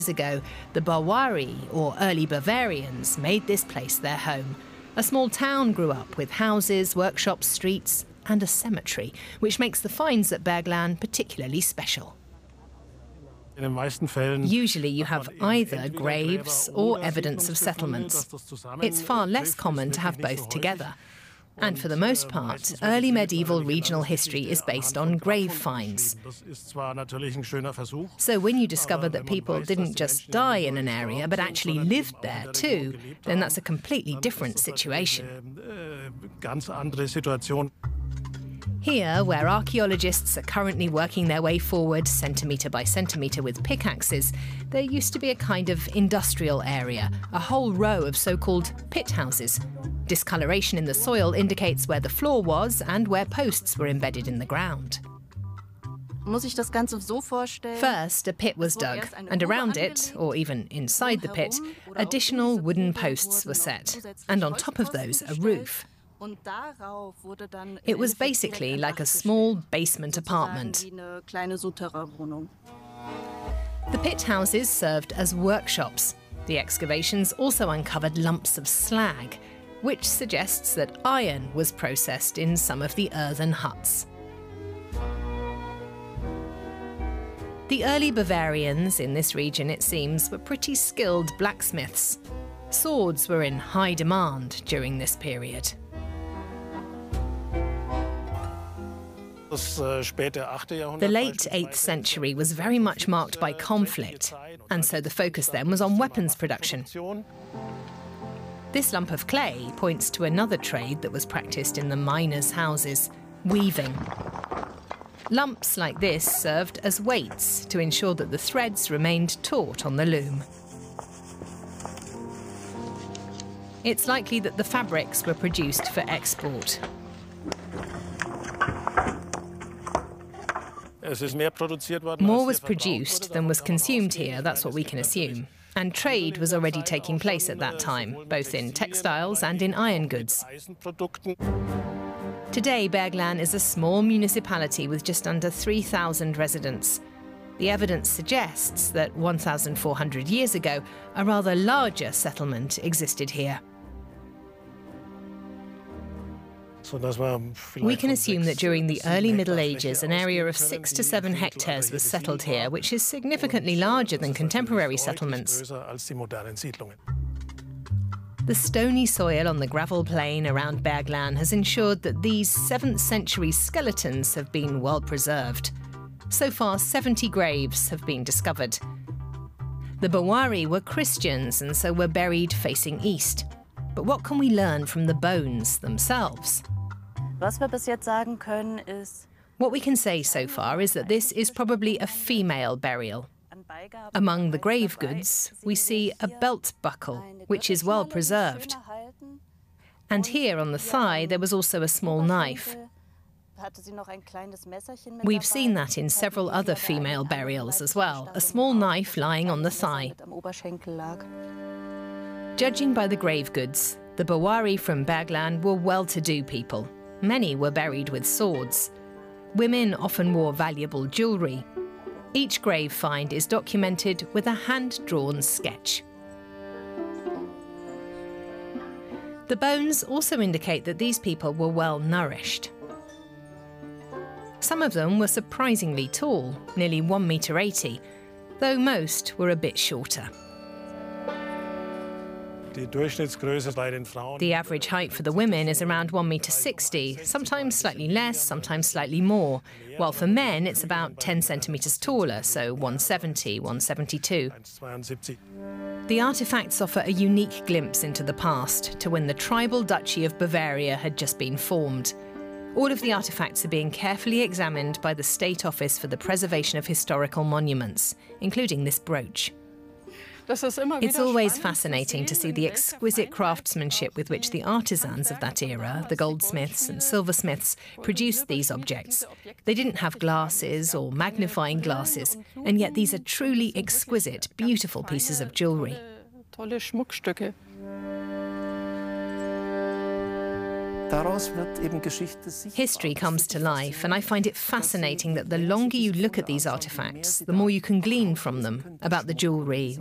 ago, the Bawari, or early Bavarians, made this place their home. A small town grew up with houses, workshops, streets, and a cemetery, which makes the finds at Bergland particularly special. Usually you have either graves or evidence of settlements. It's far less common to have both together. And for the most part, early medieval regional history is based on grave finds. So when you discover that people didn't just die in an area, but actually lived there too, then that's a completely different situation. Here, where archaeologists are currently working their way forward centimetre by centimetre with pickaxes, there used to be a kind of industrial area, a whole row of so-called pit houses. Discoloration in the soil indicates where the floor was and where posts were embedded in the ground. First, a pit was dug, and around it, or even inside the pit, additional wooden posts were set, and on top of those, a roof. It was basically like a small basement apartment. The pit houses served as workshops. The excavations also uncovered lumps of slag, which suggests that iron was processed in some of the earthen huts. The early Bavarians in this region, it seems, were pretty skilled blacksmiths. Swords were in high demand during this period. The late 8th century was very much marked by conflict, and so the focus then was on weapons production. This lump of clay points to another trade that was practiced in the miners' houses: weaving. Lumps like this served as weights to ensure that the threads remained taut on the loom. It's likely that the fabrics were produced for export. More was produced than was consumed here, that's what we can assume. And trade was already taking place at that time, both in textiles and in iron goods. Today, Bergland is a small municipality with just under 3,000 residents. The evidence suggests that 1,400 years ago, a rather larger settlement existed here. We can assume that during the early Middle Ages, an area of 6 to 7 hectares was settled here, which is significantly larger than contemporary settlements. The stony soil on the gravel plain around Bergland has ensured that these 7th century skeletons have been well preserved. So far, 70 graves have been discovered. The Bawari were Christians and so were buried facing east. But what can we learn from the bones themselves? What we can say so far is that this is probably a female burial. Among the grave goods, we see a belt buckle, which is well preserved. And here on the thigh, there was also a small knife. We've seen that in several other female burials as well, a small knife lying on the thigh. Judging by the grave goods, the Bawari from Bergland were well-to-do people. Many were buried with swords. Women often wore valuable jewellery. Each grave find is documented with a hand-drawn sketch. The bones also indicate that these people were well-nourished. Some of them were surprisingly tall, nearly 1,80 m, though most were a bit shorter. The average height for the women is around 1,60 m, sometimes slightly less, sometimes slightly more, while for men it's about 10 centimetres taller, so 170, 172. The artefacts offer a unique glimpse into the past, to when the tribal duchy of Bavaria had just been formed. All of the artefacts are being carefully examined by the State Office for the Preservation of Historical Monuments, including this brooch. It's always fascinating to see the exquisite craftsmanship with which the artisans of that era, the goldsmiths and silversmiths, produced these objects. They didn't have glasses or magnifying glasses, and yet these are truly exquisite, beautiful pieces of jewellery. History comes to life, and I find it fascinating that the longer you look at these artefacts, the more you can glean from them about the jewellery